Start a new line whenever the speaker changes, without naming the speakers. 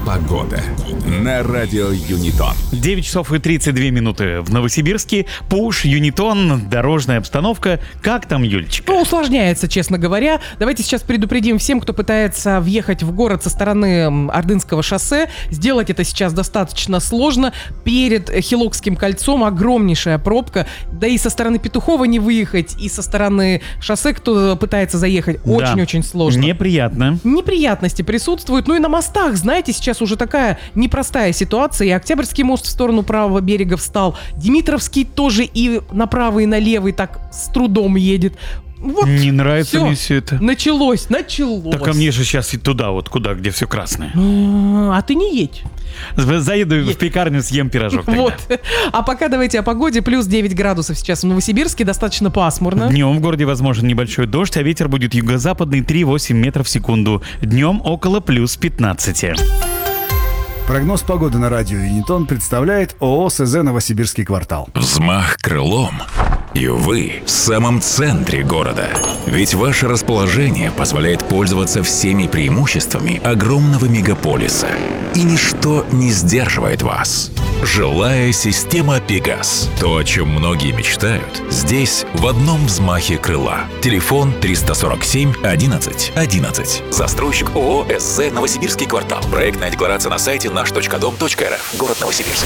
Погода на радио Юнитон.
9 часов и 32 минуты в Новосибирске. Пуш, Юнитон, дорожная обстановка. Как там, Юлечка?
Ну, усложняется, честно говоря. Давайте сейчас предупредим всем, кто пытается въехать в город со стороны Ордынского шоссе. Сделать это сейчас достаточно сложно. Перед Хилокским кольцом огромнейшая пробка. Да и со стороны Петухова не выехать, и со стороны шоссе, кто пытается заехать, очень-очень сложно.
Неприятно.
Неприятности присутствуют. Ну и на мостах, знаете, сейчас уже такая непростая ситуация. И Октябрьский мост в сторону правого берега встал. Димитровский тоже и направо, и на левый так с трудом едет. Вот
Не нравится мне все это.
Началось.
Так а мне же сейчас и туда, вот куда, где все красное.
А ты не едь.
Заеду в пекарню, съем пирожок тогда.
Вот. А пока давайте о погоде. Плюс 9 градусов сейчас в Новосибирске. Достаточно пасмурно.
Днем в городе возможен небольшой дождь, а ветер будет юго-западный 3,8 метров в секунду. Днем около плюс 15.
Прогноз погоды на радио Юнитон представляет ООО СЗ «Новосибирский квартал».
Взмах крылом, и вы в самом центре города. Ведь ваше расположение позволяет пользоваться всеми преимуществами огромного мегаполиса. И ничто не сдерживает вас. Жилая система «Пегас». То, о чем многие мечтают, здесь в одном взмахе крыла. Телефон 347 11 11. Застройщик ООО СЗ «Новосибирский квартал». Проектная декларация на сайте наш.дом.рф. Город Новосибирск.